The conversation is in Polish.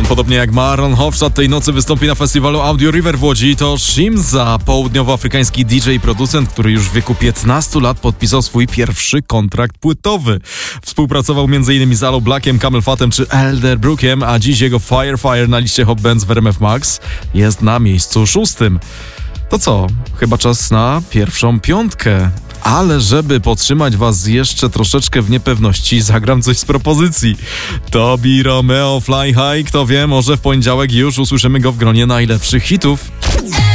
On, podobnie jak Marlon Hofstadt, tej nocy wystąpi na festiwalu Audio River w Łodzi. To Shimza, południowoafrykański DJ i producent, który już w wieku 15 lat podpisał swój pierwszy kontrakt płytowy. Współpracował m.in. z Aloe Blackiem, Camel Fatem czy Elderbrookiem, a dziś jego Fire na liście Hot Bands w RMF Max jest na miejscu 6. To co? Chyba czas na pierwszą piątkę. Ale żeby podtrzymać was jeszcze troszeczkę w niepewności, zagram coś z propozycji. Tobi Romeo, Fly High, kto wie, może w poniedziałek już usłyszymy go w gronie najlepszych hitów.